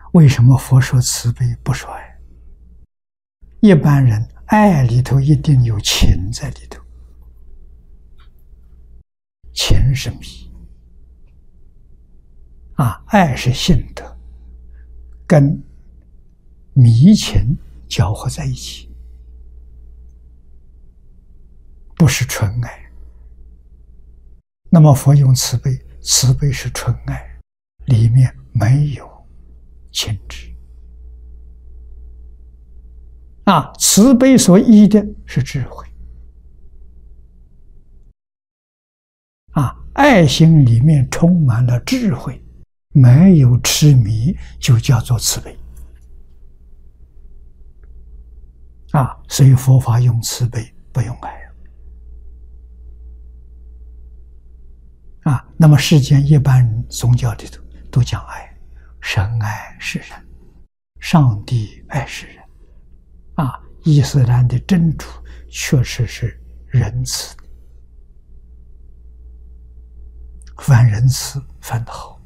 为什么佛说慈悲不说爱？一般人爱里头一定有情在里头，情是迷爱是性德，跟迷情搅和在一起，不是纯爱。那么佛用慈悲，慈悲是纯爱，里面没有情执慈悲所依的是智慧爱心里面充满了智慧，没有痴迷，就叫做慈悲所以佛法用慈悲，不用爱那么世间一般人宗教里头都讲爱，神爱世人，上帝爱世人伊斯兰的真主确实是仁慈的，凡仁慈，凡得好。